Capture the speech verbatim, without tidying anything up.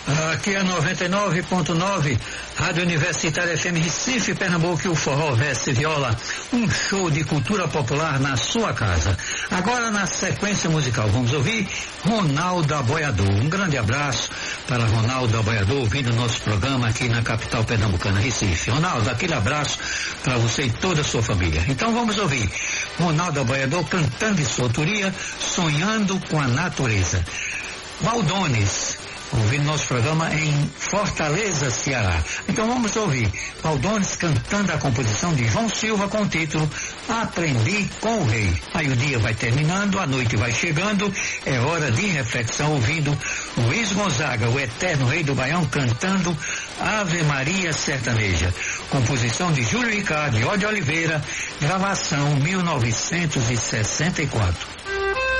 Aqui é noventa e nove ponto nove, Rádio Universitária F M Recife, Pernambuco, e o Forró Veste Viola, um show de cultura popular na sua casa. Agora, na sequência musical, vamos ouvir Ronaldo Aboiador. Um grande abraço para Ronaldo Aboiador, ouvindo nosso programa aqui na capital pernambucana, Recife. Ronaldo, aquele abraço para você e toda a sua família. Então vamos ouvir Ronaldo Aboiador cantando em sua autoria, Sonhando com a Natureza. Baldones, ouvindo nosso programa em Fortaleza, Ceará. Então vamos ouvir Baldones cantando a composição de João Silva com o título Aprendi com o Rei. Aí o dia vai terminando, a noite vai chegando, é hora de reflexão, ouvindo Luiz Gonzaga, o eterno rei do Baião, cantando Ave Maria Sertaneja. Composição de Júlio Ricardo e Ó de Oliveira, gravação mil novecentos e sessenta e quatro.